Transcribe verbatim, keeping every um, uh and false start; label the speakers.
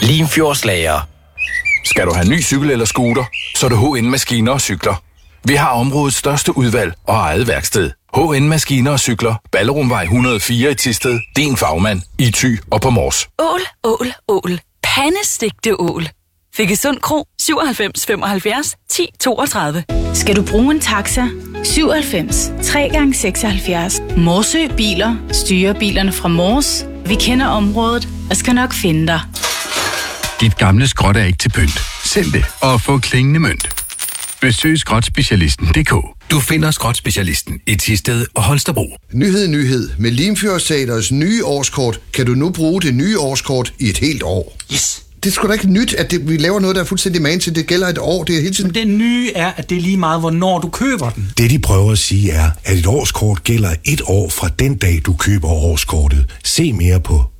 Speaker 1: Limfjordslager.
Speaker 2: Skal du have ny cykel eller scooter, så er det H N Maskiner og Cykler. Vi har områdets største udvalg og eget værksted. H N Maskiner og Cykler. Ballerumvej et hundrede og fire i Thisted. Din fagmand i Thy og på Mors.
Speaker 3: Ål, ål, ål. Pandestegte ål. Fikkesund Kro syvoghalvfems femoghalvfjerds ti toogtredive.
Speaker 4: Skal du bruge en taxa? syvoghalvfems tre gange seksoghalvfjerds. Morsø Biler styrer bilerne fra Mors. Vi kender området og skal nok finde dig.
Speaker 5: Dit gamle skrot er ikke til pynt. Sælg det og få klingende mønt. Besøg skrotspecialisten punktum d k.
Speaker 6: Du finder skrotspecialisten i Thisted og Holstebro.
Speaker 7: Nyhed, nyhed. Med Limfjordteaters nye årskort kan du nu bruge det nye årskort i et helt år.
Speaker 8: Yes.
Speaker 7: Det er sgu da ikke nyt, at det, vi laver noget, der er fuldstændig man til. Det gælder et år. Det er hele tiden.
Speaker 8: Men det nye er, at det er lige meget, hvornår du køber den.
Speaker 9: Det, de prøver at sige, er, at et årskort gælder et år fra den dag, du køber årskortet. Se mere på